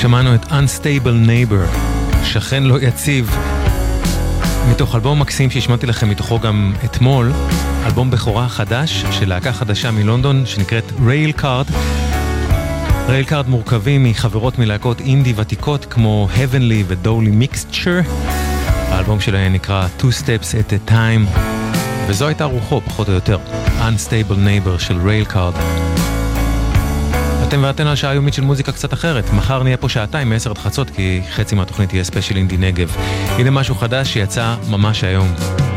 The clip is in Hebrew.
שמענו את Unstable Neighbor, שכן לא יציב, מתוך אלבום מקסים שהשמעתי לכם מתוכו גם אתמול, אלבום בכורה חדש של להקה חדשה מלונדון שנקראת Railcard. Railcard מורכבים מחברות מלהקות אינדי ותיקות כמו Heavenly ו-Dolly Mixture. האלבום שלהם נקרא Two Steps at a Time, וזו הייתה רוחו פחות או יותר, Unstable Neighbor של Railcard. אתם ואתן על שעה יומית של מוזיקה קצת אחרת. מחר נהיה פה שעתיים מ-10 עד חצות, כי חצי מהתוכנית תהיה ספיישל אינדי נגב. הנה משהו חדש שיצא ממש היום.